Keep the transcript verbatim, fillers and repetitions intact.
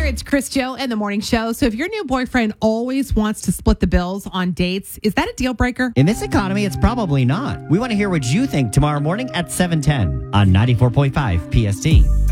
It's Chris Joe and the Morning Show. So if your new boyfriend always wants to split the bills on dates, is that a deal breaker? In this economy, it's probably not. We want to hear what you think tomorrow morning at seven ten on ninety-four point five P S T.